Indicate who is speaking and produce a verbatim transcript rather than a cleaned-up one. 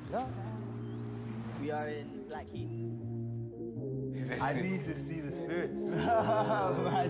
Speaker 1: Yeah. We are in Blackheath.
Speaker 2: I need to see the spirits.